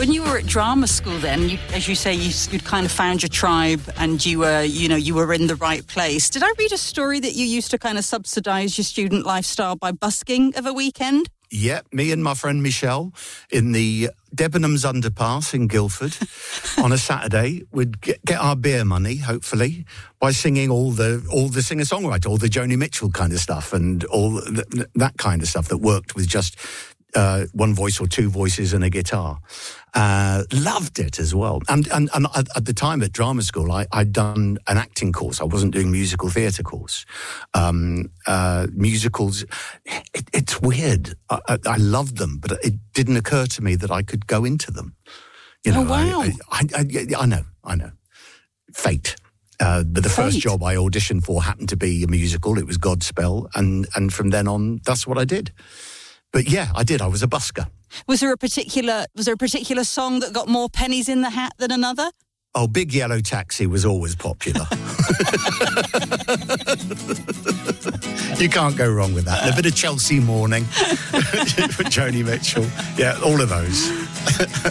When you were at drama school then, as you say, you'd kind of found your tribe and you were in the right place. Did I read a story that you used to kind of subsidise your student lifestyle by busking of a weekend? Yeah, me and my friend Michelle in the Debenhams underpass in Guildford on a Saturday would get our beer money, hopefully, by singing all the singer-songwriter, all the Joni Mitchell kind of stuff and all that kind of stuff that worked with just one voice or two voices and a guitar. Loved it as well. And at the time at drama school, I'd done an acting course. I wasn't doing musical theatre course. Musicals, it's weird. I loved them, but it didn't occur to me that I could go into them. You know, wow. I know. Fate. But the first job I auditioned for happened to be a musical. It was Godspell. And from then on, that's what I did. But yeah, I did. I was a busker. Was there a particular song that got more pennies in the hat than another? Oh, Big Yellow Taxi was always popular. You can't go wrong with that. And a bit of Chelsea Morning with Joni Mitchell. Yeah, all of those.